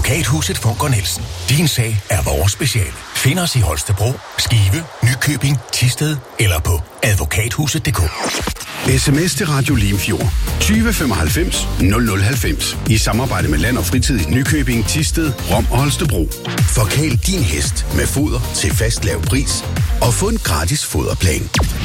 Advokathuset Funker Nielsen. Din sag er vores speciale. Find os i Holstebro, Skive, Nykøbing, Thisted eller på advokathuset.dk. SMS til Radio Limfjord 2095 0090 i samarbejde med Land og Fritid i Nykøbing, Thisted, Rom og Holstebro. Forkæl din hest med foder til fast lav pris og få en gratis foderplan.